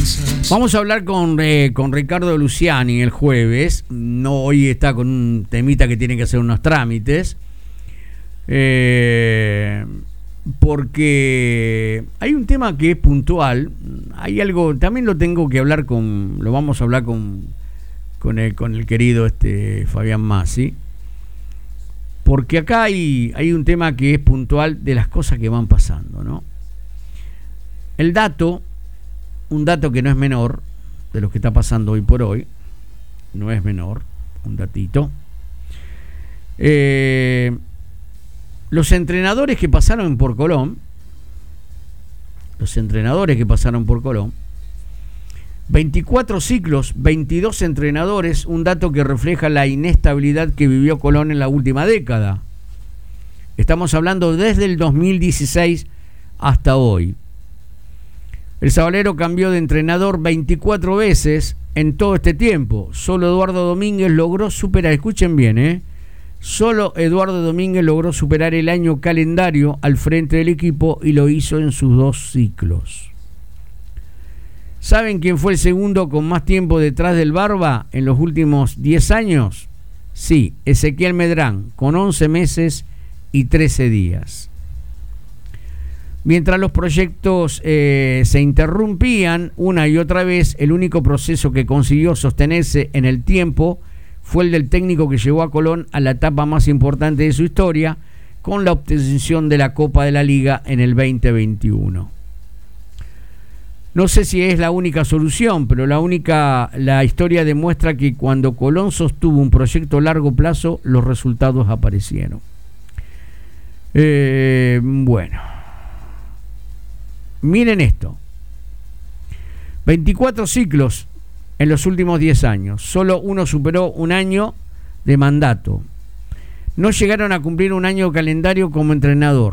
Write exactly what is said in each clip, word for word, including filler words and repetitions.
Vamos a hablar con, eh, con Ricardo Luciani el jueves. No, hoy está con un temita que tiene que hacer unos trámites. Eh, porque hay un tema que es puntual. Hay algo, también lo tengo que hablar con, lo vamos a hablar con, con el, con el querido este Fabián Massi. Porque acá hay, hay un tema que es puntual de las cosas que van pasando, ¿no? El dato, un dato que no es menor de lo que está pasando hoy por hoy, no es menor, un datito. Eh, los entrenadores que pasaron por Colón, los entrenadores que pasaron por Colón, veinticuatro ciclos, veintidós entrenadores, un dato que refleja la inestabilidad que vivió Colón en la última década. Estamos hablando desde el dos mil dieciséis hasta hoy. El sabalero cambió de entrenador veinticuatro veces en todo este tiempo. Solo Eduardo Domínguez logró superar, escuchen bien, ¿eh? Solo Eduardo Domínguez logró superar el año calendario al frente del equipo y lo hizo en sus dos ciclos. ¿Saben quién fue el segundo con más tiempo detrás del Barba en los últimos diez años? Sí, Ezequiel Medrán, con once meses y trece días. Mientras los proyectos eh, se interrumpían una y otra vez, el único proceso que consiguió sostenerse en el tiempo fue el del técnico que llevó a Colón a la etapa más importante de su historia, con la obtención de la Copa de la Liga en el veinte veintiuno. No sé si es la única solución, pero la única, la historia demuestra que cuando Colón sostuvo un proyecto a largo plazo, los resultados aparecieron. Eh, bueno. Miren esto, veinticuatro ciclos en los últimos diez años, solo uno superó un año de mandato. No llegaron a cumplir un año calendario como entrenador.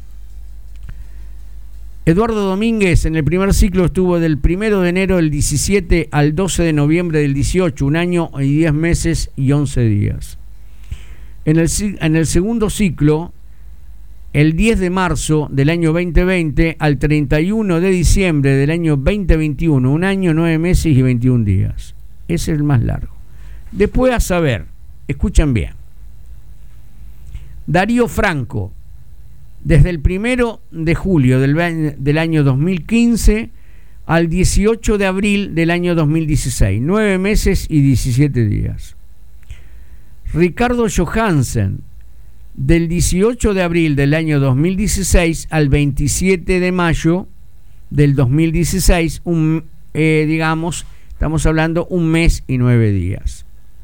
Eduardo Domínguez en el primer ciclo estuvo del primero de enero del diecisiete al doce de noviembre del dieciocho, un año y diez meses y once días. En el, en el segundo ciclo, el diez de marzo del año veinte veinte al treinta y uno de diciembre del año veinte veintiuno, un año, nueve meses y veintiún días. Ese es el más largo. Después a saber, escuchen bien. Darío Franco, desde el primero de julio del, del año dos mil quince al dieciocho de abril del año dos mil dieciséis, nueve meses y diecisiete días. Ricardo Johansen, del dieciocho de abril del año dos mil dieciséis al veintisiete de mayo del dos mil dieciséis, un, eh, digamos, estamos hablando un mes y nueve días.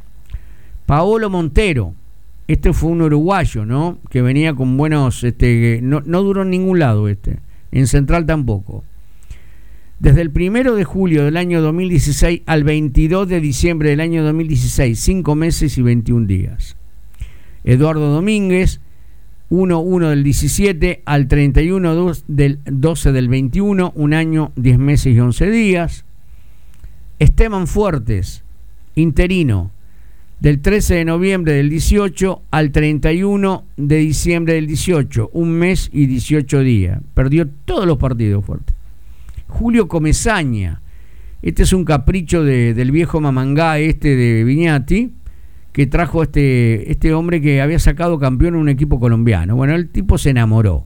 Paolo Montero, este fue un uruguayo, ¿no? Que venía con buenos, este, no, no duró en ningún lado este, en Central tampoco. Desde el primero de julio del año dos mil dieciséis al veintidós de diciembre del año dos mil dieciséis, cinco meses y veintiún días. Eduardo Domínguez, uno uno del diecisiete al treinta y uno del doce del veintiuno, un año, diez meses y once días. Esteban Fuertes, interino, del trece de noviembre del dieciocho al treinta y uno de diciembre del dieciocho, un mes y dieciocho días. Perdió todos los partidos Fuertes. Julio Comesaña, este es un capricho de, del viejo mamangá este de Viñati, que trajo este, este hombre que había sacado campeón en un equipo colombiano. Bueno, el tipo se enamoró.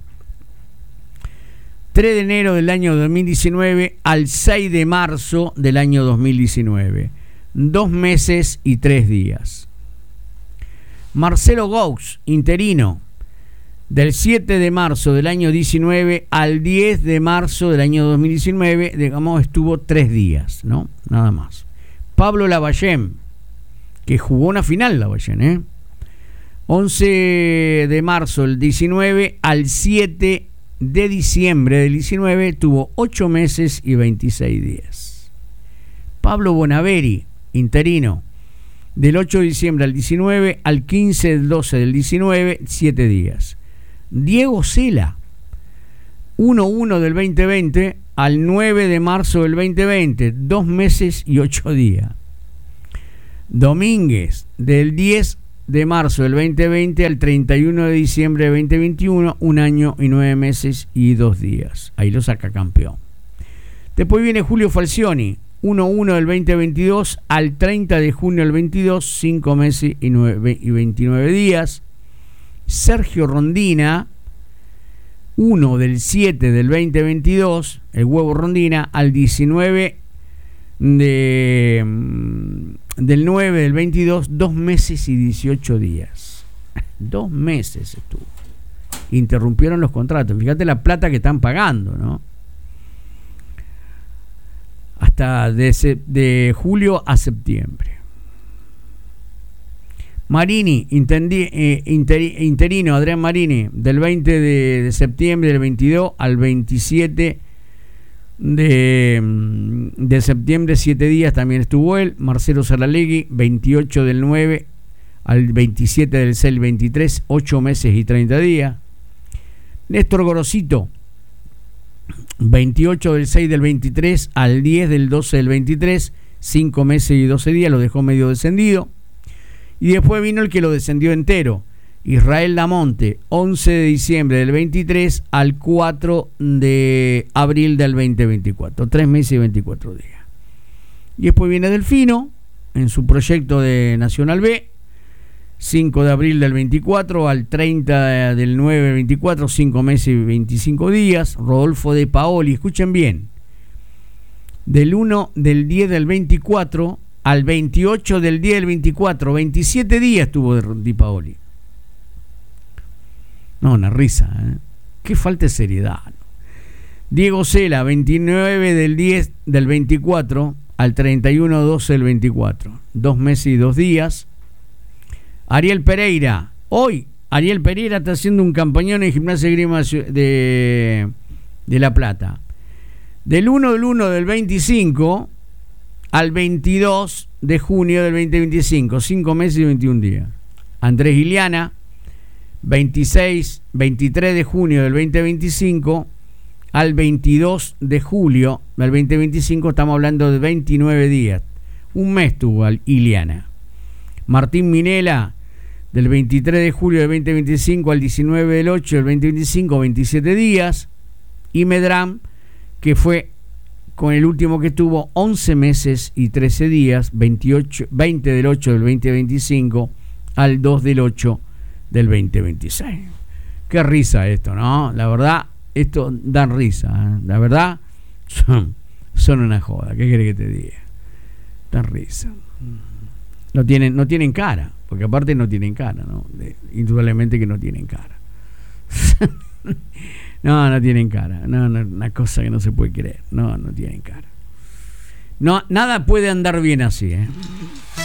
tres de enero del año dos mil diecinueve al seis de marzo del año dos mil diecinueve. Dos meses y tres días. Marcelo Gaux, interino, del siete de marzo del año diecinueve al diez de marzo del año dos mil diecinueve, digamos, estuvo tres días, ¿no? Nada más. Pablo Lavallén, que jugó una final Lavallén, ¿eh? once de marzo del diecinueve al siete de diciembre del diecinueve, tuvo ocho meses y veintiséis días. Pablo Bonaveri, interino, del ocho de diciembre al diecinueve al quince del doce del diecinueve, siete días. Diego Cela, uno uno del veinte veinte al nueve de marzo del veinte veinte, dos meses y ocho días. Domínguez, del diez de marzo del veinte veinte al treinta y uno de diciembre del veinte veintiuno, un año y nueve meses y dos días. Ahí lo saca campeón. Después viene Julio Falcioni, uno uno del veinte veintidós al treinta de junio del veintidós, cinco meses y, nueve, y veintinueve días. Sergio Rondina, uno del siete del veinte veintidós, el huevo Rondina, al diecinueve de, del nueve del veintidós, dos meses y dieciocho días. Dos meses estuvo. Interrumpieron los contratos. Fíjate la plata que están pagando, ¿no? Hasta de, se, de julio a septiembre. Marini, intendi, eh, inter, interino, Adrián Marini, del veinte de, de septiembre del veintidós al veintisiete de, de septiembre, siete días también estuvo él. Marcelo Saralegui, veintiocho del nueve al veintisiete del seis del veintitrés, ocho meses y treinta días. Néstor Gorosito, veintiocho del seis del veintitrés al diez del doce del veintitrés, cinco meses y doce días, lo dejó medio descendido. Y después vino el que lo descendió entero, Israel Damonte, once de diciembre del veintitrés al cuatro de abril del veinte veinticuatro, tres meses y veinticuatro días. Y después viene Delfino, en su proyecto de Nacional B, cinco de abril del veinticuatro al treinta del nueve del veinticuatro, cinco meses y veinticinco días. Rodolfo De Paoli, escuchen bien, del uno del diez del veinticuatro al veintiocho del diez del veinticuatro, veintisiete días tuvo Di Paoli. No, una risa, ¿eh? Qué falta de seriedad, ¿no? Diego Cela, veintinueve del diez del veinticuatro al treinta y uno doce del veinticuatro, dos meses y dos días. Ariel Pereira, hoy Ariel Pereira está haciendo un campañón en Gimnasia y Esgrima de, de La Plata. Del uno del uno del veinticinco al veintidós de junio del veinte veinticinco, cinco meses y veintiún días. Andrés Iliana, veintiséis, veintitrés de junio del veinte veinticinco al veintidós de julio del veinte veinticinco, estamos hablando de veintinueve días. Un mes tuvo Iliana. Martín Minela, del veintitrés de julio del veinte veinticinco al diecinueve del ocho del veinte veinticinco, veintisiete días. Y Medram, que fue con el último que tuvo once meses y trece días, veintiocho, veinte del ocho del veinte veinticinco al dos del ocho del veinte veintiséis. Qué risa esto, ¿no? La verdad, esto da risa, ¿eh? La verdad, son, son una joda. ¿Qué querés que te diga? Dan risa. No tienen, no tienen cara, porque aparte no tienen cara, ¿no? De, indudablemente que no tienen cara. No, no tienen cara. No, no, una cosa que no se puede creer. No, no tienen cara. No, nada puede andar bien así, ¿eh?